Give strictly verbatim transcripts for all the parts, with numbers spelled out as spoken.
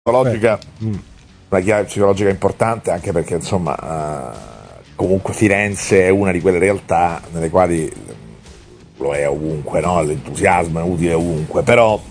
psicologica, una chiave psicologica importante, anche perché insomma uh, comunque Firenze è una di quelle realtà nelle quali lo è ovunque, no? L'entusiasmo è utile ovunque, però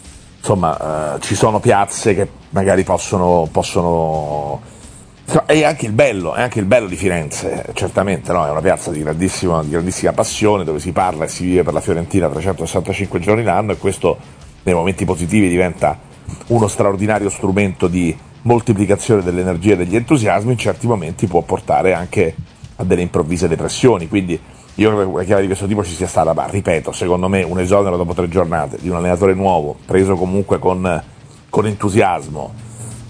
insomma uh, ci sono piazze che magari possono possono è anche il bello, è anche il bello di Firenze, certamente, no? È una piazza di grandissima, di grandissima passione, dove si parla e si vive per la Fiorentina trecentosessantacinque giorni l'anno, e questo nei momenti positivi diventa uno straordinario strumento di moltiplicazione delle energie e degli entusiasmi. In certi momenti può portare anche a delle improvvise depressioni, quindi io credo che una chiave di questo tipo ci sia stata, ma ripeto, secondo me un esonero dopo tre giornate di un allenatore nuovo, preso comunque con, con entusiasmo,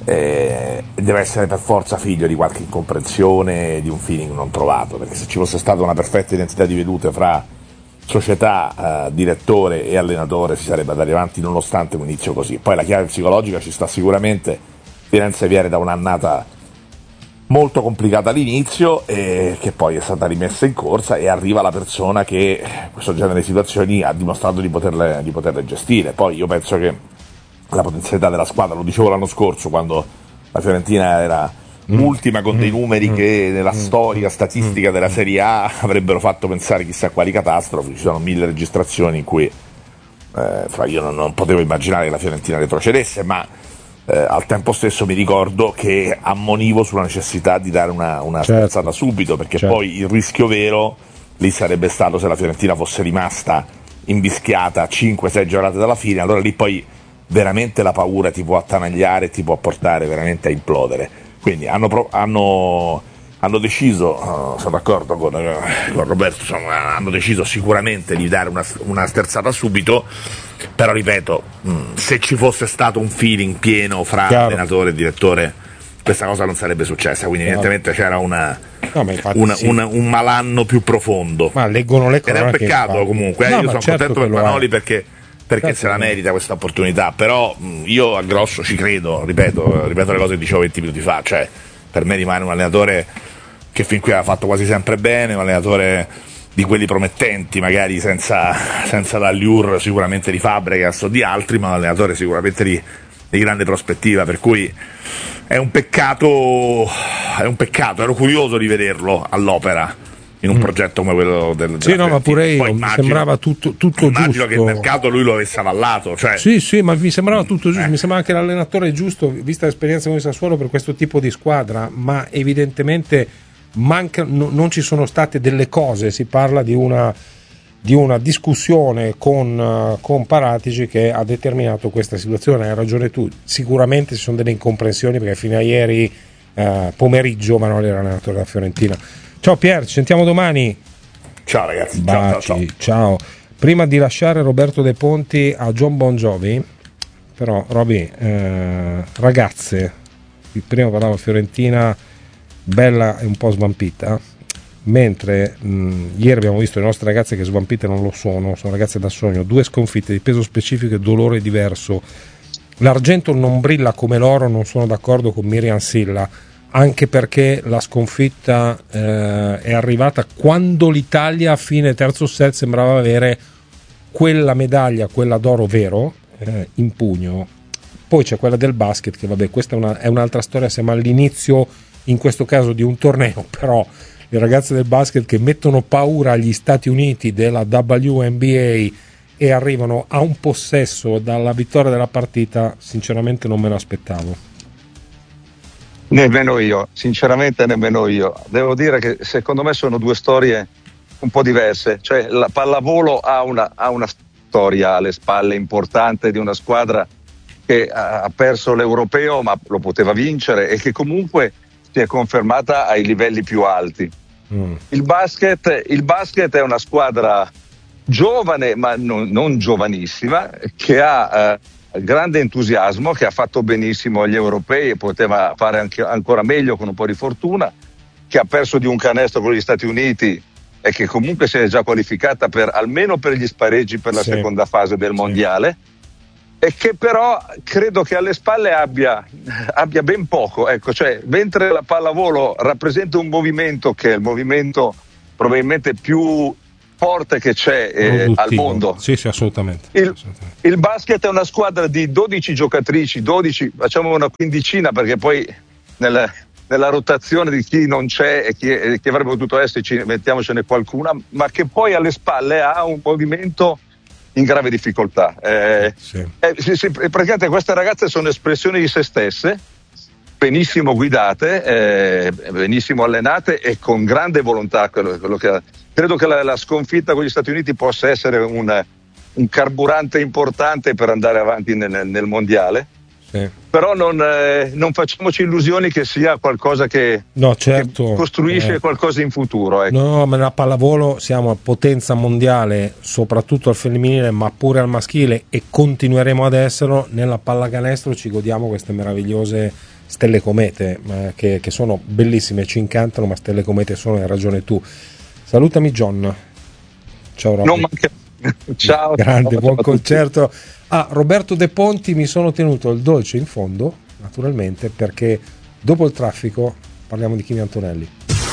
eh, deve essere per forza figlio di qualche incomprensione, di un feeling non trovato, perché se ci fosse stata una perfetta identità di vedute fra società, eh, direttore e allenatore, si sarebbe andati avanti nonostante un inizio così. Poi la chiave psicologica ci sta sicuramente. Firenze viene da un'annata molto complicata all'inizio, e che poi è stata rimessa in corsa, e arriva la persona che questo genere di situazioni ha dimostrato di poterle, di poterle gestire. Poi io penso che la potenzialità della squadra, lo dicevo l'anno scorso quando la Fiorentina era mm. ultima con dei numeri mm. che nella mm. storia statistica della Serie A avrebbero fatto pensare chissà quali catastrofi. Ci sono mille registrazioni in cui eh, fra io non, non potevo immaginare che la Fiorentina retrocedesse, ma eh, al tempo stesso mi ricordo che ammonivo sulla necessità di dare una, una certo. sterzata subito, perché certo. poi il rischio vero lì sarebbe stato se la Fiorentina fosse rimasta invischiata a cinque sei giornate dalla fine. Allora lì poi veramente la paura ti può attanagliare e ti può portare veramente a implodere. Quindi hanno, pro- hanno, hanno deciso, uh, sono d'accordo con, uh, con Roberto, insomma, hanno deciso sicuramente di dare una, una sterzata subito, però ripeto, mh, se ci fosse stato un feeling pieno fra Chiaro. allenatore e direttore, questa cosa non sarebbe successa, quindi Chiaro. evidentemente c'era una, no, una, sì. una, un malanno più profondo. Ma leggono le cose. Ed è un peccato comunque, eh? no, io sono certo contento per Panoli perché perché certo. se la merita questa opportunità, però mh, io a grosso ci credo, ripeto, ripeto le cose che dicevo venti minuti fa, cioè per me rimane un allenatore che fin qui ha fatto quasi sempre bene, un allenatore di quelli promettenti, magari senza, senza l'allure sicuramente di Fabregas o di altri, ma un allenatore sicuramente di, di grande prospettiva, per cui è un peccato, è un peccato, ero curioso di vederlo all'opera in un mm. progetto come quello del sì, no, ma pure io immagino, mi sembrava tutto, tutto immagino giusto. che il mercato lui lo avesse avallato, cioè. Sì, sì, ma mi sembrava tutto giusto, eh. mi sembrava anche l'allenatore giusto, vista l'esperienza con il Sassuolo, per questo tipo di squadra, ma evidentemente manca, no, non ci sono state delle cose, si parla di una, di una discussione con, uh, con Paratici che ha determinato questa situazione. Hai ragione tu, sicuramente ci sono delle incomprensioni, perché fino a ieri uh, pomeriggio Manuel era allenatore della Fiorentina. Ciao Pier, ci sentiamo domani. Ciao ragazzi, Baci, ciao, ciao, ciao. ciao. Prima di lasciare Roberto De Ponti a John Bon Jovi, però Roby, eh, ragazze, prima parlavo Fiorentina bella e un po' svampita, mentre mh, ieri abbiamo visto le nostre ragazze che svampite non lo sono, sono ragazze da sogno, due sconfitte di peso specifico e dolore diverso. L'argento non brilla come l'oro, non sono d'accordo con Miriam Silla, anche perché la sconfitta eh, è arrivata quando l'Italia a fine terzo set sembrava avere quella medaglia, quella d'oro vero, eh, in pugno. Poi c'è quella del basket, che vabbè, questa è, una, è un'altra storia, siamo all'inizio in questo caso di un torneo, però le ragazze del basket che mettono paura agli Stati Uniti della W N B A e arrivano a un possesso dalla vittoria della partita, sinceramente non me lo aspettavo. Nemmeno io, sinceramente nemmeno io. Devo dire che secondo me sono due storie un po' diverse. Cioè la pallavolo ha una, ha una storia alle spalle importante di una squadra che ha perso l'europeo ma lo poteva vincere e che comunque si è confermata ai livelli più alti. Mm. Il basket, il basket è una squadra giovane ma non, non giovanissima, che ha... Eh, grande entusiasmo, che ha fatto benissimo agli europei e poteva fare anche ancora meglio con un po' di fortuna, che ha perso di un canestro con gli Stati Uniti e che comunque si è già qualificata per almeno per gli spareggi per la sì. seconda fase del mondiale, sì. e che però credo che alle spalle abbia, abbia ben poco, ecco, cioè mentre la pallavolo rappresenta un movimento che è il movimento probabilmente più forte che c'è eh, al mondo. Sì, sì, assolutamente. Il, assolutamente. Il basket è una squadra di dodici giocatrici, dodici, facciamo una quindicina perché poi nel, nella rotazione di chi non c'è e chi, e chi avrebbe potuto esserci mettiamocene qualcuna, ma che poi alle spalle ha un movimento in grave difficoltà. Eh, sì. eh, sì, sì, praticamente queste ragazze sono espressioni di se stesse, benissimo guidate, eh, benissimo allenate e con grande volontà. Quello, quello che, credo che la, la sconfitta con gli Stati Uniti possa essere un, un carburante importante per andare avanti nel, nel mondiale. Sì. Però non, eh, non facciamoci illusioni che sia qualcosa che, no, certo, che costruisce eh, qualcosa in futuro. Ecco. No, ma nella pallavolo siamo a potenza mondiale, soprattutto al femminile, ma pure al maschile, e continueremo ad esserlo. Nella pallacanestro ci godiamo queste meravigliose stelle comete, eh, che, che sono bellissime, ci incantano, ma stelle comete sono, hai ragione tu. Salutami John. Ciao Robby. Non manca... Ciao. Grande, ciao, buon ciao concerto. Ah, Roberto De Ponti, mi sono tenuto il dolce in fondo, naturalmente, perché dopo il traffico parliamo di Kimi Antonelli.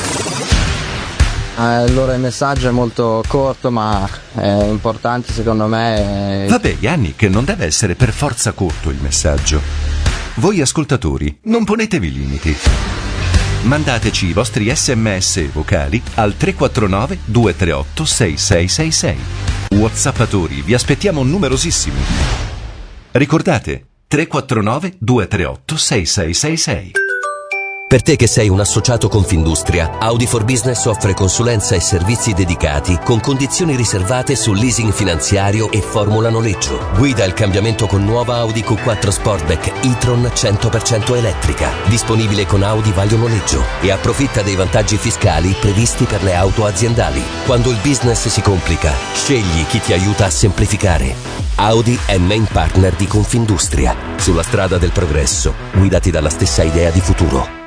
Allora il messaggio è molto corto ma è importante secondo me. Vabbè Yannick, non deve essere per forza corto il messaggio. Voi ascoltatori non ponetevi limiti. Mandateci i vostri sms vocali al tre quattro nove due tre otto sei sei sei sei. WhatsAppatori, vi aspettiamo numerosissimi. Ricordate tre quattro nove due tre otto sei sei sei sei. Per te che sei un associato Confindustria, Audi for Business offre consulenza e servizi dedicati con condizioni riservate sul leasing finanziario e formula noleggio. Guida il cambiamento con nuova Audi Q quattro Sportback e-tron cento per cento elettrica, disponibile con Audi Vaglio Noleggio, e approfitta dei vantaggi fiscali previsti per le auto aziendali. Quando il business si complica, scegli chi ti aiuta a semplificare. Audi è main partner di Confindustria. Sulla strada del progresso, guidati dalla stessa idea di futuro.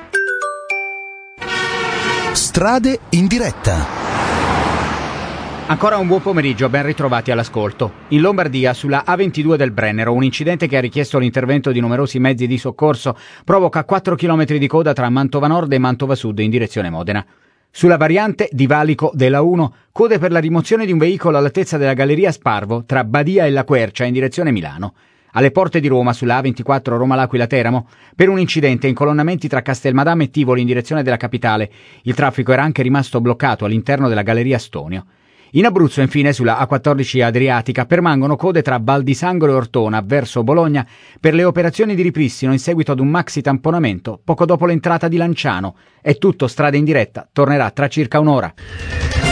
Strade in diretta. Ancora un buon pomeriggio, ben ritrovati all'ascolto. In Lombardia, sulla A ventidue del Brennero, un incidente che ha richiesto l'intervento di numerosi mezzi di soccorso provoca quattro chilometri di coda tra Mantova Nord e Mantova Sud in direzione Modena. Sulla variante di Valico della uno, code per la rimozione di un veicolo all'altezza della Galleria Sparvo tra Badia e La Quercia in direzione Milano. Alle porte di Roma, sulla A ventiquattro Roma-L'Aquila-Teramo, per un incidente in colonnamenti tra Castelmadama e Tivoli in direzione della capitale. Il traffico era anche rimasto bloccato all'interno della Galleria Stonio. In Abruzzo, infine, sulla A quattordici Adriatica, permangono code tra Val di Sangro e Ortona verso Bologna per le operazioni di ripristino in seguito ad un maxi tamponamento poco dopo l'entrata di Lanciano. È tutto, Strade in diretta tornerà tra circa un'ora.